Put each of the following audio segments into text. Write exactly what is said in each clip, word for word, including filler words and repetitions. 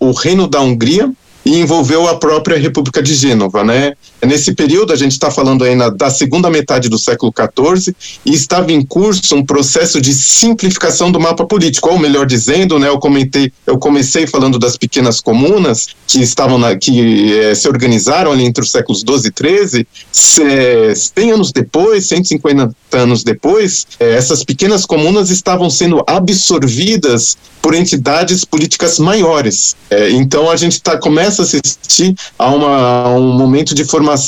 o Reino da Hungria e envolveu a própria República de Gênova, né? Nesse período, a gente está falando aí na, da segunda metade do século quatorze, e estava em curso um processo de simplificação do mapa político, ou melhor dizendo, né, eu, comentei, eu comecei falando das pequenas comunas que, estavam na, que eh, se organizaram ali entre os séculos doze e treze, cem anos depois, cento e cinquenta anos depois, eh, essas pequenas comunas estavam sendo absorvidas por entidades políticas maiores. Eh, então a gente tá, começa a assistir a, uma, a um momento de formação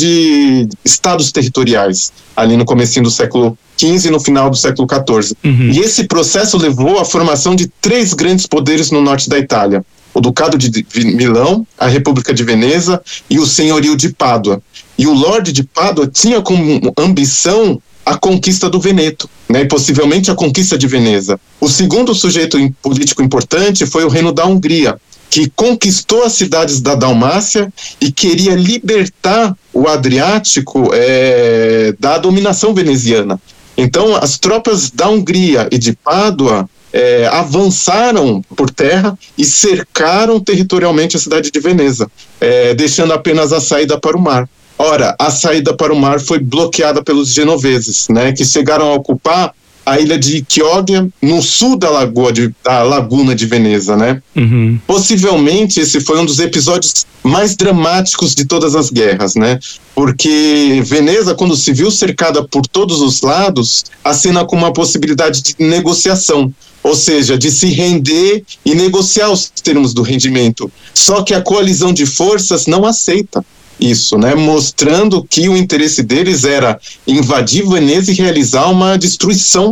de estados territoriais, ali no comecinho do século quinze e no final do século quatorze. Uhum. E esse processo levou à formação de três grandes poderes no norte da Itália: o Ducado de Milão, a República de Veneza e o Senhorio de Pádua. E o Lorde de Pádua tinha como ambição a conquista do Veneto, né, e possivelmente a conquista de Veneza. O segundo sujeito político importante foi o Reino da Hungria, que conquistou as cidades da Dalmácia e queria libertar o Adriático é, da dominação veneziana. Então, as tropas da Hungria e de Pádua é, avançaram por terra e cercaram territorialmente a cidade de Veneza, é, deixando apenas a saída para o mar. Ora, a saída para o mar foi bloqueada pelos genoveses, né, que chegaram a ocupar a ilha de Chioggia, no sul da, lagoa de, da laguna de Veneza, né? Uhum. Possivelmente esse foi um dos episódios mais dramáticos de todas as guerras, né? Porque Veneza, quando se viu cercada por todos os lados, acena com uma possibilidade de negociação, ou seja, de se render e negociar os termos do rendimento. Só que a coalizão de forças não aceita isso, né? Mostrando que o interesse deles era invadir Veneza e realizar uma destruição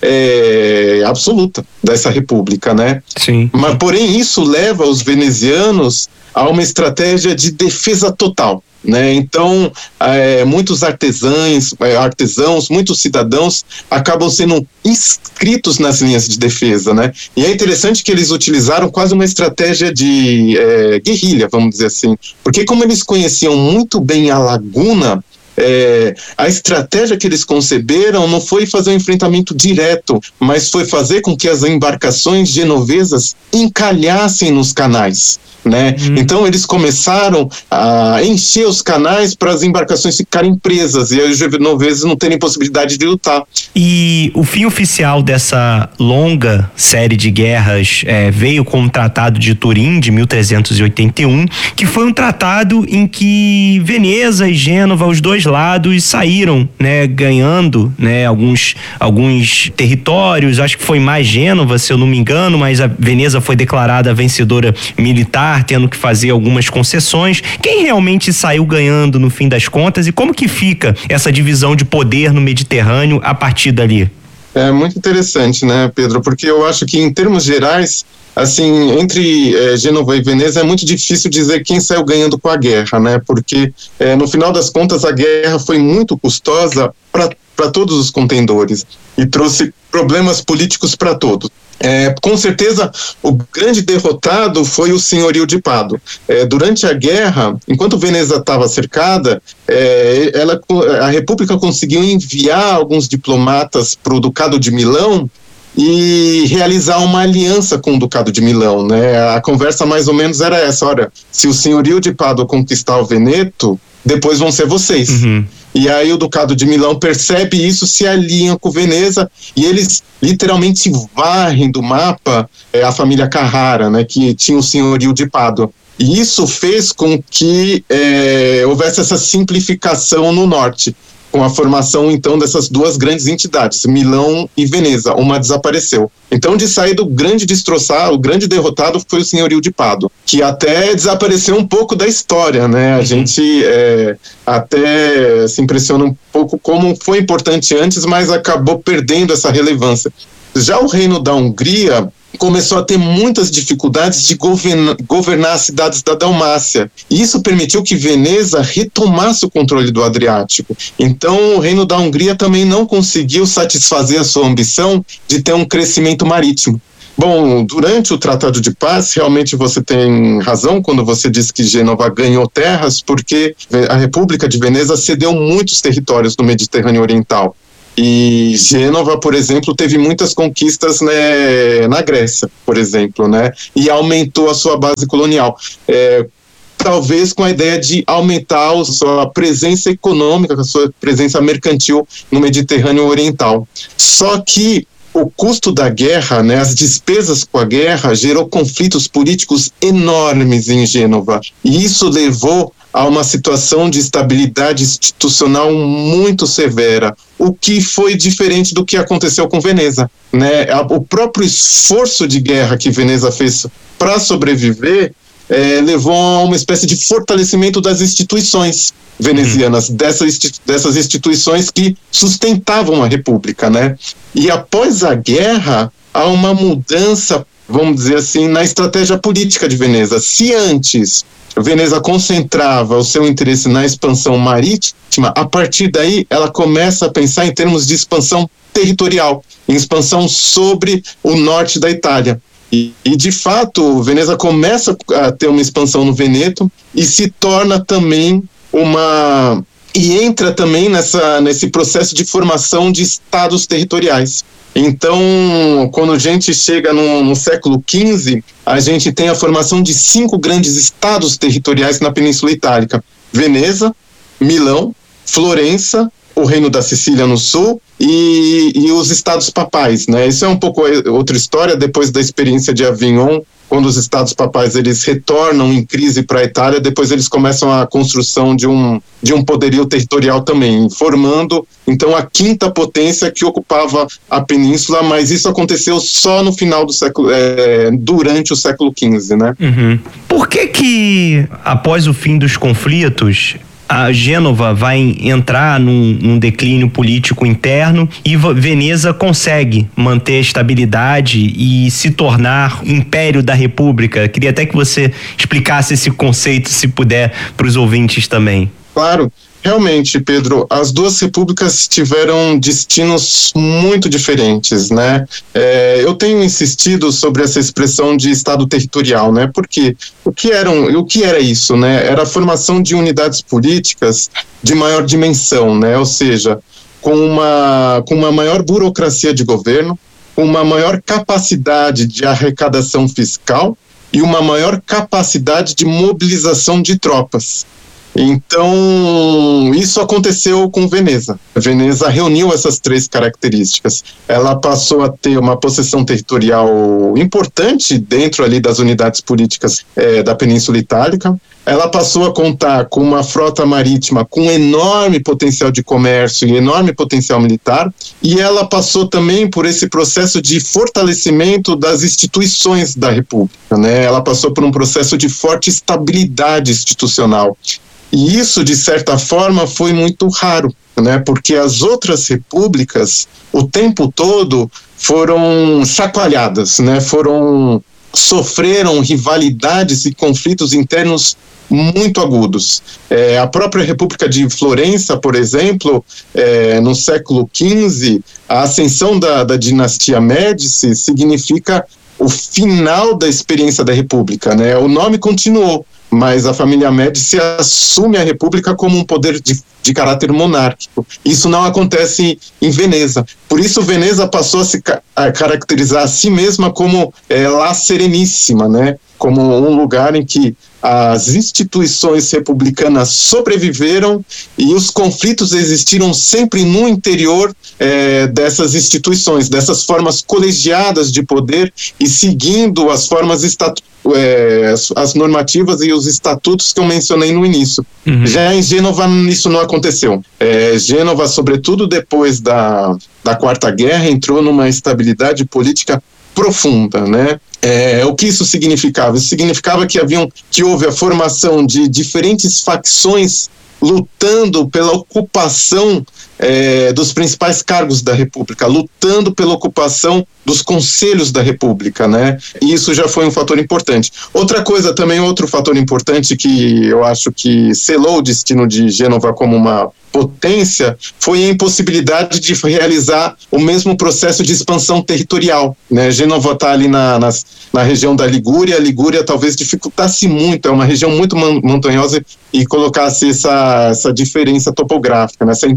é, absoluta dessa república, né? Sim. Mas, porém, isso leva os venezianos a uma estratégia de defesa total, né? Então, é, muitos artesãos, é, artesãos, muitos cidadãos acabam sendo inscritos nas linhas de defesa, né? E é interessante que eles utilizaram quase uma estratégia de é, guerrilha, vamos dizer assim, porque como eles conheciam muito bem a laguna, É, a estratégia que eles conceberam não foi fazer um enfrentamento direto, mas foi fazer com que as embarcações genovesas encalhassem nos canais, né? Uhum. Então eles começaram a encher os canais para as embarcações ficarem presas e os genoveses não terem possibilidade de lutar. E o fim oficial dessa longa série de guerras é, veio com o Tratado de Turim de mil trezentos e oitenta e um, que foi um tratado em que Veneza e Gênova, os dois lados, saíram, né, ganhando, né, alguns, alguns territórios. Acho que foi mais Gênova, se eu não me engano, mas a Veneza foi declarada vencedora militar, tendo que fazer algumas concessões. Quem realmente saiu ganhando no fim das contas e como que fica essa divisão de poder no Mediterrâneo a partir dali? É muito interessante, né, Pedro? Porque eu acho que em termos gerais, assim, entre é, Gênova e Veneza é muito difícil dizer quem saiu ganhando com a guerra, né? Porque é, no final das contas a guerra foi muito custosa para todos os contendores e trouxe problemas políticos para todos. É, com certeza o grande derrotado foi o Senhorio de Pádua. É, durante a guerra, enquanto Veneza estava cercada, é, ela, a República conseguiu enviar alguns diplomatas para o Ducado de Milão e realizar uma aliança com o Ducado de Milão, né? A conversa mais ou menos era essa: olha, se o Senhorio de Pádua conquistar o Veneto, depois vão ser vocês. Uhum. E aí o Ducado de Milão percebe isso, se alinha com Veneza e eles literalmente varrem do mapa é, a família Carrara, né, que tinha o Senhorio de Pádua. E isso fez com que é, houvesse essa simplificação no norte, com a formação então dessas duas grandes entidades, Milão e Veneza. Uma desapareceu. Então, de sair do grande destroçar, o grande derrotado foi o Senhorio de Pádua, que até desapareceu um pouco da história, né? A uhum. gente é, até se impressiona um pouco como foi importante antes, mas acabou perdendo essa relevância. Já o Reino da Hungria começou a ter muitas dificuldades de governar, governar as cidades da Dalmácia. E isso permitiu que Veneza retomasse o controle do Adriático. Então, o Reino da Hungria também não conseguiu satisfazer a sua ambição de ter um crescimento marítimo. Bom, durante o Tratado de Paz, realmente você tem razão quando você diz que Gênova ganhou terras, porque a República de Veneza cedeu muitos territórios no Mediterrâneo Oriental. E Gênova, por exemplo, teve muitas conquistas, né, na Grécia, por exemplo, né, e aumentou a sua base colonial. É, talvez com a ideia de aumentar a sua presença econômica, a sua presença mercantil no Mediterrâneo Oriental. Só que o custo da guerra, né, as despesas com a guerra, gerou conflitos políticos enormes em Gênova. E isso levou a uma situação de estabilidade institucional muito severa, o que foi diferente do que aconteceu com Veneza, né? O próprio esforço de guerra que Veneza fez para sobreviver é, levou a uma espécie de fortalecimento das instituições venezianas, uhum. dessas, dessas instituições que sustentavam a república, né? E após a guerra, há uma mudança, vamos dizer assim, na estratégia política de Veneza. Se antes Veneza concentrava o seu interesse na expansão marítima, a partir daí ela começa a pensar em termos de expansão territorial, em expansão sobre o norte da Itália. E, e de fato, Veneza começa a ter uma expansão no Vêneto e se torna também uma... e entra também nessa, nesse processo de formação de estados territoriais. Então, quando a gente chega no, no século quinze, a gente tem a formação de cinco grandes estados territoriais na Península Itálica: Veneza, Milão, Florença, o Reino da Sicília no sul e, e os estados papais, né? Isso é um pouco outra história. Depois da experiência de Avignon, quando os estados papais eles retornam em crise para a Itália, depois eles começam a construção de um, de um poderio territorial também, formando então a quinta potência que ocupava a península, mas isso aconteceu só no final do século, é, durante o século quinze, né? Uhum. Por que que, após o fim dos conflitos, a Gênova vai entrar num, num declínio político interno e Veneza consegue manter a estabilidade e se tornar império da República? Queria até que você explicasse esse conceito, se puder, para os ouvintes também. Claro. Realmente, Pedro, as duas repúblicas tiveram destinos muito diferentes, né? É, eu tenho insistido sobre essa expressão de Estado territorial, né? Porque o que, eram, o que era isso, né? Era a formação de unidades políticas de maior dimensão, né? Ou seja, com uma, com uma maior burocracia de governo, uma maior capacidade de arrecadação fiscal e uma maior capacidade de mobilização de tropas. Então, isso aconteceu com Veneza. Veneza reuniu essas três características. Ela passou a ter uma possessão territorial importante dentro ali das unidades políticas é, da Península Itálica. Ela passou a contar com uma frota marítima com enorme potencial de comércio e enorme potencial militar, e ela passou também por esse processo de fortalecimento das instituições da República, né? Ela passou por um processo de forte estabilidade institucional. E isso, de certa forma, foi muito raro, né? Porque as outras repúblicas, o tempo todo, foram chacoalhadas, né? Foram, sofreram rivalidades e conflitos internos muito agudos. É, a própria República de Florença, por exemplo, é, no século quinze, a ascensão da, da dinastia Médici significa o final da experiência da República, né? O nome continuou, mas a família Médici assume a República como um poder de, de caráter monárquico. Isso não acontece em Veneza. Por isso, Veneza passou a se a caracterizar a si mesma como é, La Sereníssima, né? Como um lugar em que as instituições republicanas sobreviveram e os conflitos existiram sempre no interior é, dessas instituições, dessas formas colegiadas de poder e seguindo as formas estatu é, as, as normativas e os estatutos que eu mencionei no início. Uhum. Já em Gênova isso não aconteceu. É, Gênova, sobretudo depois da, da Quarta Guerra, entrou numa estabilidade política profunda, né? É, o que isso significava? Isso significava que, haviam, que houve a formação de diferentes facções lutando pela ocupação é, dos principais cargos da República, lutando pela ocupação dos conselhos da República, né? E isso já foi um fator importante. Outra coisa também, outro fator importante que eu acho que selou o destino de Gênova como uma potência foi a impossibilidade de realizar o mesmo processo de expansão territorial, né? Gênova está ali na, na, na região da Ligúria. A Ligúria talvez dificultasse muito, é uma região muito montanhosa, e colocasse essa, essa diferença topográfica, né? Essa impossibilidade.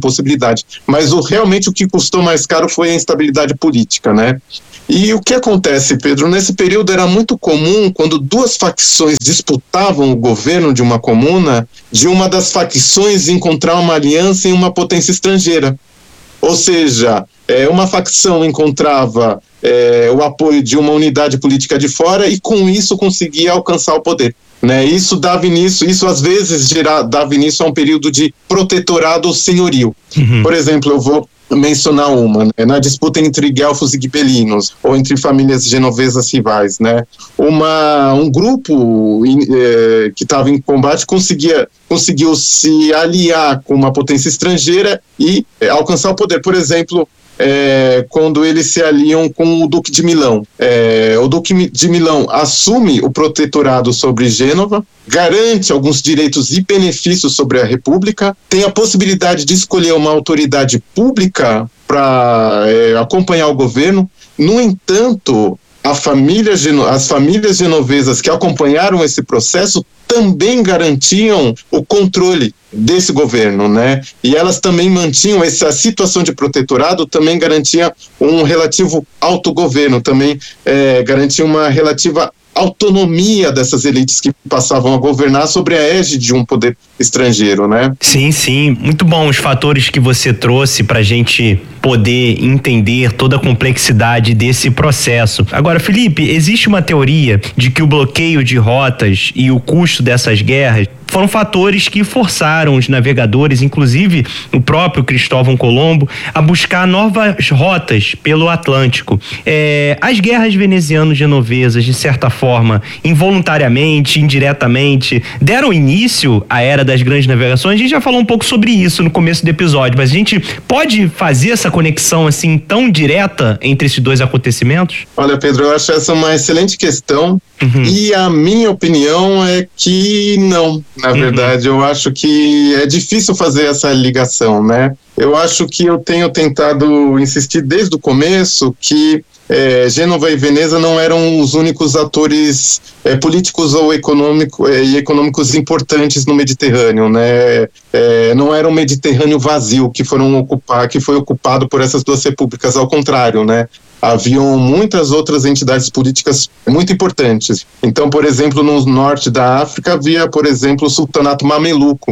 estabilidade. Mas o, realmente o que custou mais caro foi a instabilidade política, né? E o que acontece, Pedro? Nesse período era muito comum, quando duas facções disputavam o governo de uma comuna, de uma das facções encontrar uma aliança em uma potência estrangeira. Ou seja, é, uma facção encontrava é, o apoio de uma unidade política de fora e com isso conseguia alcançar o poder. Né? Isso dava início, isso às vezes gera, dava início a um período de protetorado senhorio. Uhum. Por exemplo, eu vou mencionar uma, né? Na disputa entre guelfos e gibelinos, ou entre famílias genovesas rivais, né? Uma, um grupo eh, que estava em combate conseguia, conseguiu se aliar com uma potência estrangeira e eh, alcançar o poder. Por exemplo, É, quando eles se aliam com o Duque de Milão. É, o Duque de Milão assume o protetorado sobre Gênova, garante alguns direitos e benefícios sobre a República, tem a possibilidade de escolher uma autoridade pública para é, acompanhar o governo. No entanto, a família, as famílias genovesas que acompanharam esse processo também garantiam o controle desse governo, né? E elas também mantinham essa situação de protetorado, também garantia um relativo autogoverno, também é, garantia uma relativa autonomia dessas elites que passavam a governar sobre a égide de um poder estrangeiro, né? Sim, sim. Muito bom os fatores que você trouxe pra gente poder entender toda a complexidade desse processo. Agora, Felipe, existe uma teoria de que o bloqueio de rotas e o custo dessas guerras foram fatores que forçaram os navegadores, inclusive o próprio Cristóvão Colombo, a buscar novas rotas pelo Atlântico. É, as guerras veneziano-genovesas, de certa forma, involuntariamente, indiretamente, deram início à era das grandes navegações. A gente já falou um pouco sobre isso no começo do episódio, mas a gente pode fazer essa conexão assim tão direta entre esses dois acontecimentos? Olha, Pedro, eu acho essa uma excelente questão. Uhum. E a minha opinião é que não. Na verdade, uhum. eu acho que é difícil fazer essa ligação, né? Eu acho que eu tenho tentado insistir desde o começo que é, Gênova e Veneza não eram os únicos atores é, políticos ou econômico, é, e econômicos importantes no Mediterrâneo, né? É, não era um Mediterrâneo vazio que, foram ocupar, que foi ocupado por essas duas repúblicas, ao contrário, né? Haviam muitas outras entidades políticas muito importantes. Então, por exemplo, no norte da África havia, por exemplo, o Sultanato Mameluco.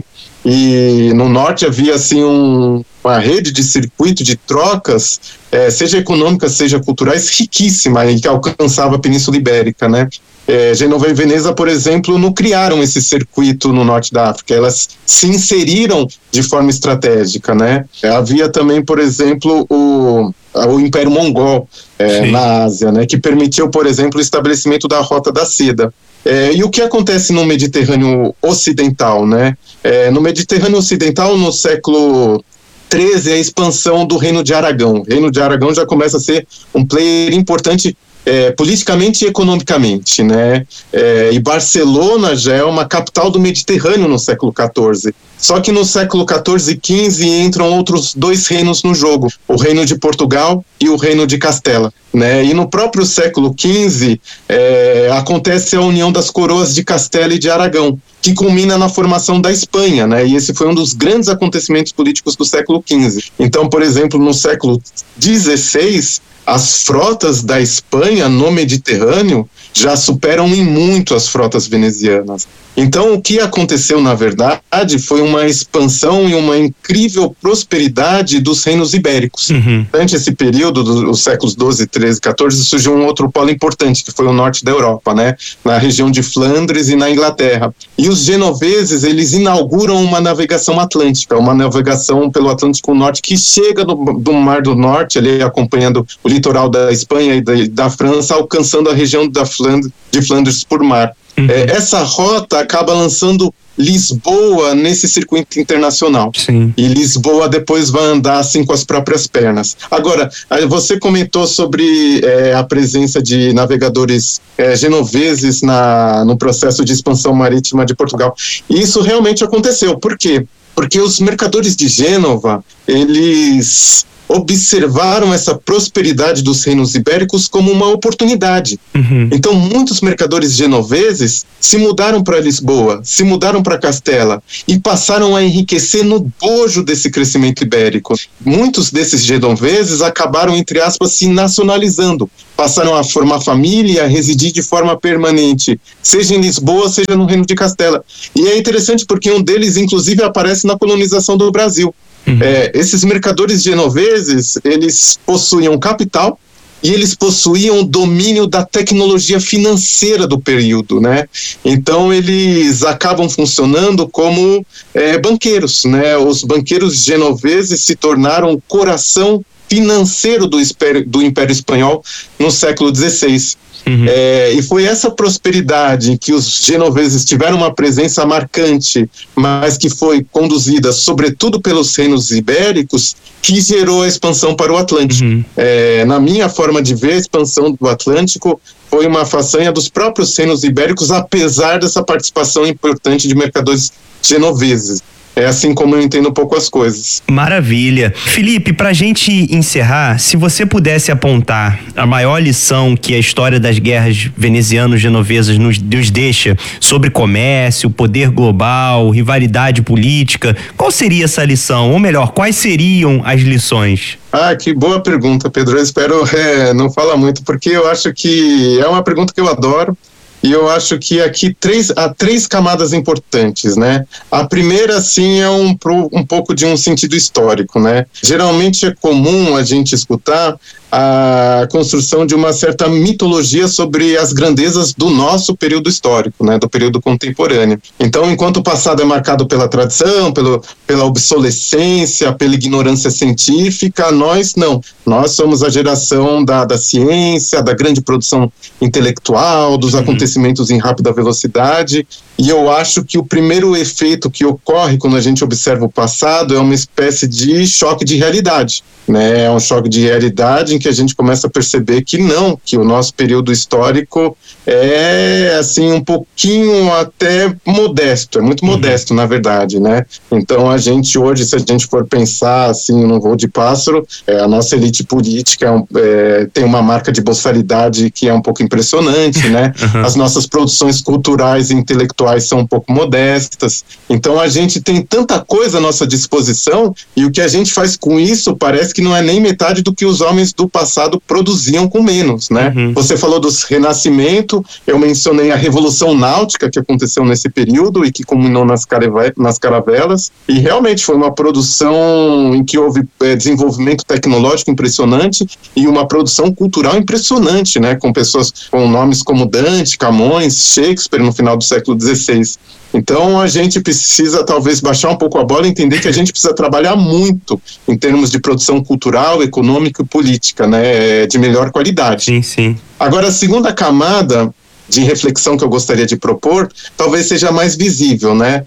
E no norte havia, assim, um, uma rede de circuito de trocas, é, seja econômicas, seja culturais, riquíssima, e que alcançava a Península Ibérica, né? É, Gênova e Veneza, por exemplo, não criaram esse circuito no norte da África, elas se inseriram de forma estratégica, né? É, havia também, por exemplo, o, o Império Mongol é, na Ásia, né? Que permitiu, por exemplo, o estabelecimento da Rota da Seda. É, e o que acontece no Mediterrâneo Ocidental, né? É, no Mediterrâneo Ocidental, no século treze, a expansão do Reino de Aragão. O Reino de Aragão já começa a ser um player importante É, politicamente e economicamente, né? É, e Barcelona já é uma capital do Mediterrâneo no século quatorze. Só que no século quatorze e quinze entram outros dois reinos no jogo, o reino de Portugal e o reino de Castela, né? E no próprio século quinze é, acontece a união das coroas de Castela e de Aragão, que culmina na formação da Espanha, né? E esse foi um dos grandes acontecimentos políticos do século quinze. Então, por exemplo, no século dezesseis, as frotas da Espanha no Mediterrâneo já superam em muito as frotas venezianas. Então, o que aconteceu, na verdade, foi uma expansão e uma incrível prosperidade dos reinos ibéricos. Uhum. Durante esse período, dos séculos doze, treze, quatorze, surgiu um outro polo importante, que foi o norte da Europa, né? Na região de Flandres e na Inglaterra. E os genoveses, eles inauguram uma navegação atlântica, uma navegação pelo Atlântico Norte, que chega do, do Mar do Norte, ali acompanhando o litoral da Espanha e da, da França, alcançando a região da Flandres, de Flandres por mar. Uhum. É, essa rota acaba lançando Lisboa nesse circuito internacional. Sim. E Lisboa depois vai andar assim com as próprias pernas. Agora, você comentou sobre é, a presença de navegadores é, genoveses na, no processo de expansão marítima de Portugal. E isso realmente aconteceu. Por quê? Porque os mercadores de Gênova, eles observaram essa prosperidade dos reinos ibéricos como uma oportunidade. Uhum. Então, muitos mercadores genoveses se mudaram para Lisboa, se mudaram para Castela e passaram a enriquecer no bojo desse crescimento ibérico. Muitos desses genoveses acabaram, entre aspas, se nacionalizando, passaram a formar família, a residir de forma permanente, seja em Lisboa, seja no Reino de Castela. E é interessante porque um deles, inclusive, aparece na colonização do Brasil. Uhum. É, esses mercadores genoveses, eles possuíam capital e eles possuíam o domínio da tecnologia financeira do período, né? Então eles acabam funcionando como é, banqueiros, né? Os banqueiros genoveses se tornaram o coração financeiro do, do Império Espanhol no século dezesseis. Uhum. É, e foi essa prosperidade em que os genoveses tiveram uma presença marcante, mas que foi conduzida sobretudo pelos reinos ibéricos, que gerou a expansão para o Atlântico. Uhum. É, na minha forma de ver, a expansão do Atlântico foi uma façanha dos próprios reinos ibéricos, apesar dessa participação importante de mercadores genoveses. É assim como eu entendo um pouco as coisas. Maravilha. Felipe, pra gente encerrar, se você pudesse apontar a maior lição que a história das guerras veneziano-genovesas nos, nos deixa sobre comércio, poder global, rivalidade política, qual seria essa lição? Ou melhor, quais seriam as lições? Ah, que boa pergunta, Pedro. Eu espero é, não falar muito, porque eu acho que é uma pergunta que eu adoro. E eu acho que aqui três, há três camadas importantes, né? A primeira, sim, é um, um pouco de um sentido histórico, né? Geralmente é comum a gente escutar a construção de uma certa mitologia sobre as grandezas do nosso período histórico, né? Do período contemporâneo. Então, enquanto o passado é marcado pela tradição, pelo, pela obsolescência, pela ignorância científica, nós não. Nós somos a geração da, da ciência, da grande produção intelectual, dos acontecimentos em rápida velocidade, e eu acho que o primeiro efeito que ocorre quando a gente observa o passado é uma espécie de choque de realidade, né? É um choque de realidade em que a gente começa a perceber que não, que o nosso período histórico é, assim, um pouquinho até modesto, é muito uhum. modesto, na verdade, né? Então, a gente hoje, se a gente for pensar, assim, num voo de pássaro, é, a nossa elite política é um, é, tem uma marca de boçalidade que é um pouco impressionante, né? Uhum. As nossas produções culturais e intelectuais são um pouco modestas. Então, a gente tem tanta coisa à nossa disposição e o que a gente faz com isso parece que não é nem metade do que os homens do passado produziam com menos, né? Uhum. Você falou dos renascimento, eu mencionei a Revolução Náutica que aconteceu nesse período e que culminou nas, carave- nas caravelas, e realmente foi uma produção em que houve é, desenvolvimento tecnológico impressionante e uma produção cultural impressionante, né? Com pessoas com nomes como Dante, Camões, Shakespeare no final do século dezesseis. Então a gente precisa talvez baixar um pouco a bola e entender que a gente precisa trabalhar muito em termos de produção cultural, econômica e política, né, de melhor qualidade. Sim, sim. Agora, a segunda camada de reflexão que eu gostaria de propor, talvez seja mais visível, né?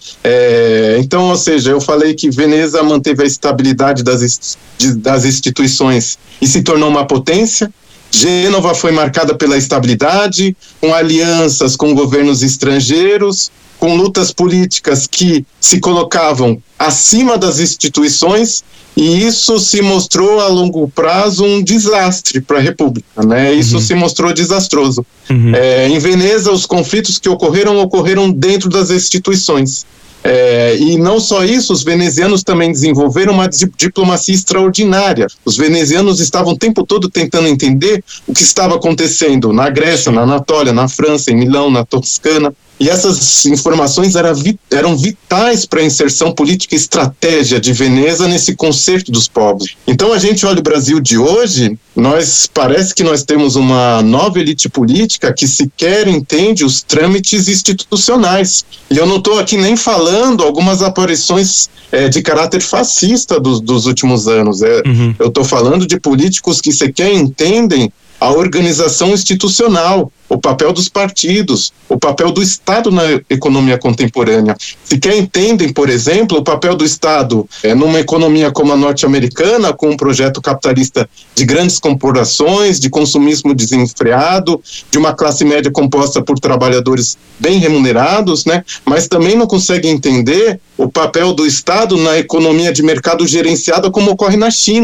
É, então, ou seja, eu falei que Veneza manteve a estabilidade das, das instituições e se tornou uma potência. Gênova foi marcada pela estabilidade, com alianças com governos estrangeiros, com lutas políticas que se colocavam acima das instituições, e isso se mostrou a longo prazo um desastre para a República, né? Isso uhum. se mostrou desastroso. Uhum. É, em Veneza, os conflitos que ocorreram, ocorreram dentro das instituições. É, e não só isso, os venezianos também desenvolveram uma di- diplomacia extraordinária. Os venezianos estavam o tempo todo tentando entender o que estava acontecendo na Grécia, na Anatólia, na França, em Milão, na Toscana. E essas informações eram, vi- eram vitais para a inserção política e estratégia de Veneza nesse concerto dos povos. Então a gente olha o Brasil de hoje, nós parece que nós temos uma nova elite política que sequer entende os trâmites institucionais. E eu não estou aqui nem falando algumas aparições é, de caráter fascista dos, dos últimos anos. É, uhum. Eu estou falando de políticos que sequer entendem a organização institucional, o papel dos partidos, o papel do Estado na economia contemporânea. Sequer entendem, por exemplo, o papel do Estado é, numa economia como a norte-americana, com um projeto capitalista de grandes corporações, de consumismo desenfreado, de uma classe média composta por trabalhadores bem remunerados, né? Mas também não conseguem entender o papel do Estado na economia de mercado gerenciada como ocorre na China.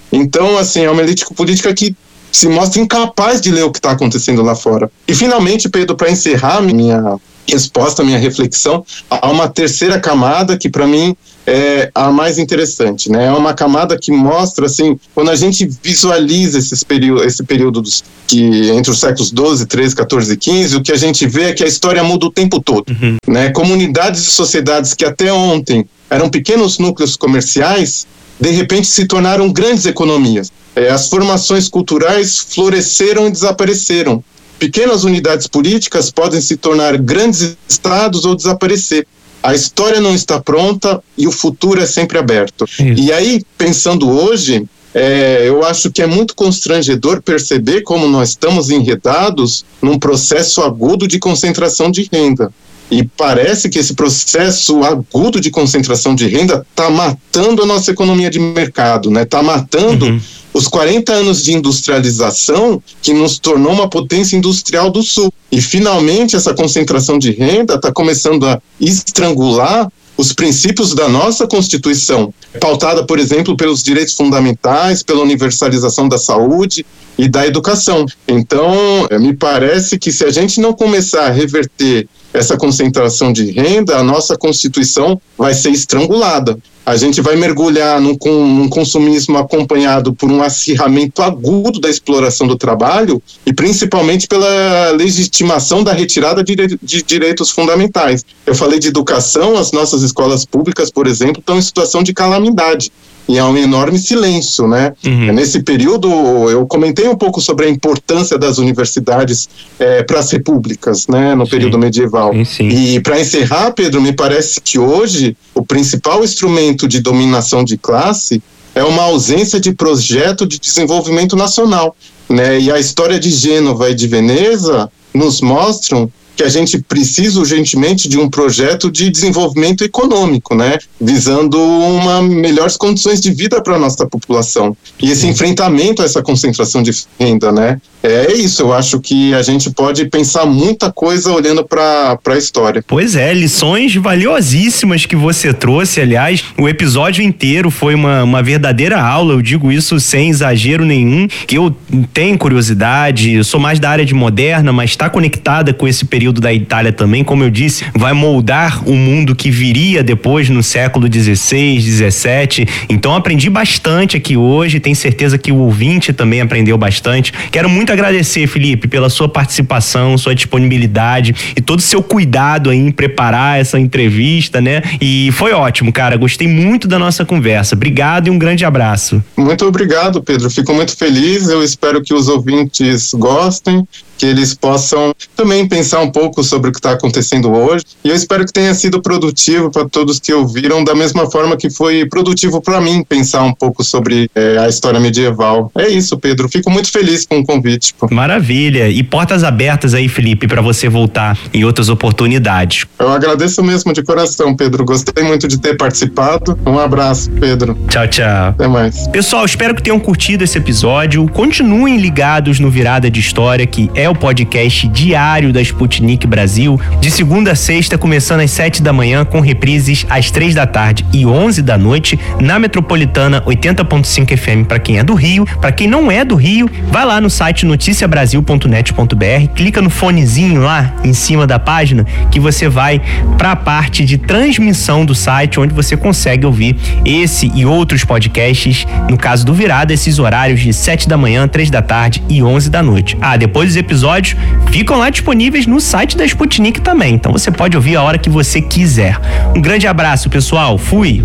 Então, assim, é uma elite política que se mostra incapaz de ler o que está acontecendo lá fora. E, finalmente, Pedro, para encerrar minha resposta, minha reflexão, há uma terceira camada que, para mim, é a mais interessante, né? É uma camada que mostra, assim, quando a gente visualiza esses período, esse período dos, que, entre os séculos doze, treze, quatorze e quinze, o que a gente vê é que a história muda o tempo todo, uhum. né? Comunidades e sociedades que até ontem eram pequenos núcleos comerciais, de repente se tornaram grandes economias. É, as formações culturais floresceram e desapareceram. Pequenas unidades políticas podem se tornar grandes estados ou desaparecer. A história não está pronta e o futuro é sempre aberto. Isso. E aí, pensando hoje, é, eu acho que é muito constrangedor perceber como nós estamos enredados num processo agudo de concentração de renda. E parece que esse processo agudo de concentração de renda está matando a nossa economia de mercado, né? Está matando uhum. os quarenta anos de industrialização que nos tornou uma potência industrial do Sul. E, finalmente, essa concentração de renda está começando a estrangular os princípios da nossa Constituição, pautada, por exemplo, pelos direitos fundamentais, pela universalização da saúde e da educação. Então, me parece que se a gente não começar a reverter essa concentração de renda, a nossa Constituição vai ser estrangulada. A gente vai mergulhar num, num consumismo acompanhado por um acirramento agudo da exploração do trabalho e principalmente pela legitimação da retirada de, de direitos fundamentais. Eu falei de educação, as nossas escolas públicas, por exemplo, estão em situação de calamidade. E há um enorme silêncio, né? Uhum. Nesse período, eu comentei um pouco sobre a importância das universidades é, para as repúblicas, né? No sim. período medieval. Sim, sim. E para encerrar, Pedro, me parece que hoje o principal instrumento de dominação de classe é uma ausência de projeto de desenvolvimento nacional, né? E a história de Gênova e de Veneza nos mostram que a gente precisa urgentemente de um projeto de desenvolvimento econômico, né? Visando uma melhores condições de vida para a nossa população. E esse enfrentamento a essa concentração de renda, né? É isso, eu acho que a gente pode pensar muita coisa olhando para a história. Pois é, lições valiosíssimas que você trouxe, aliás, o episódio inteiro foi uma, uma verdadeira aula, eu digo isso sem exagero nenhum, que eu tenho curiosidade, eu sou mais da área de moderna, mas está conectada com esse período da Itália também, como eu disse, vai moldar o mundo que viria depois no século dezesseis, dezessete, então aprendi bastante aqui hoje, tenho certeza que o ouvinte também aprendeu bastante. Quero muito agradecer, Felipe, pela sua participação, sua disponibilidade e todo o seu cuidado aí em preparar essa entrevista, né? E foi ótimo, cara, gostei muito da nossa conversa. Obrigado e um grande abraço. Muito obrigado, Pedro, fico muito feliz, eu espero que os ouvintes gostem, que eles possam também pensar um pouco sobre o que está acontecendo hoje. E eu espero que tenha sido produtivo para todos que ouviram, da mesma forma que foi produtivo para mim pensar um pouco sobre é, a história medieval. É isso, Pedro. Fico muito feliz com o convite. Pô. Maravilha. E portas abertas aí, Felipe, para você voltar em outras oportunidades. Eu agradeço mesmo de coração, Pedro. Gostei muito de ter participado. Um abraço, Pedro. Tchau, tchau. Até mais. Pessoal, espero que tenham curtido esse episódio. Continuem ligados no Virada de História, que é o podcast diário da Sputnik Brasil, de segunda a sexta, começando às sete da manhã, com reprises às três da tarde e onze da noite, na Metropolitana oitenta ponto cinco F M para quem é do Rio. Para quem não é do Rio, vai lá no site noticia brasil ponto net ponto b r, clica no fonezinho lá em cima da página que você vai para a parte de transmissão do site, onde você consegue ouvir esse e outros podcasts, no caso do Virada, esses horários de sete da manhã, três da tarde e onze da noite. Ah, depois dos episódios ficam lá disponíveis no site da Sputnik também, então você pode ouvir a hora que você quiser. Um grande abraço, pessoal. Fui!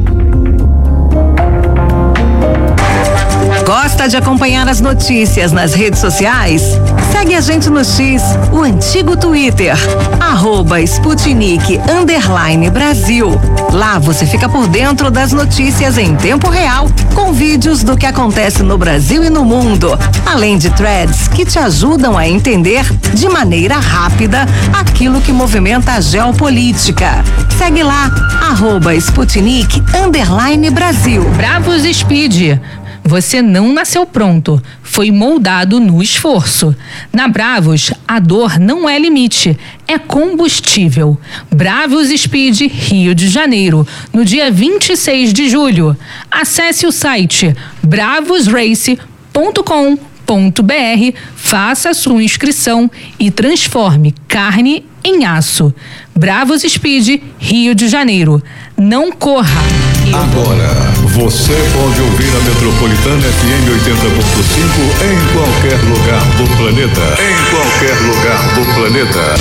Gosta de acompanhar as notícias nas redes sociais? Segue a gente no X, o antigo Twitter, arroba Sputnik underline Brasil. Lá você fica por dentro das notícias em tempo real, com vídeos do que acontece no Brasil e no mundo, além de threads que te ajudam a entender de maneira rápida aquilo que movimenta a geopolítica. Segue lá, arroba Sputnik underline Brasil. Bravos Speed. Você não nasceu pronto, foi moldado no esforço. Na Bravos, a dor não é limite, é combustível. Bravos Speed Rio de Janeiro, no dia vinte e seis de julho. Acesse o site bravos race ponto com ponto b r, faça a sua inscrição e transforme carne em aço. Bravos Speed Rio de Janeiro. Não corra. Agora, você pode ouvir a Metropolitana F M oitenta ponto cinco em qualquer lugar do planeta. Em qualquer lugar do planeta.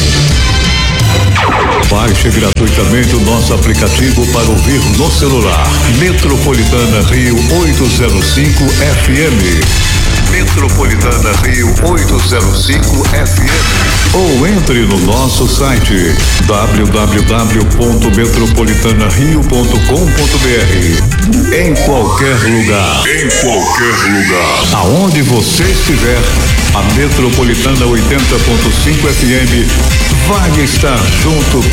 Baixe gratuitamente o nosso aplicativo para ouvir no celular. Metropolitana Rio oitocentos e cinco F M. Metropolitana Rio oitocentos e cinco F M. Ou entre no nosso site w w w ponto metropolitana rio ponto com ponto b r. Em qualquer lugar. Em qualquer lugar. Aonde você estiver, a Metropolitana oitenta ponto cinco F M vai estar junto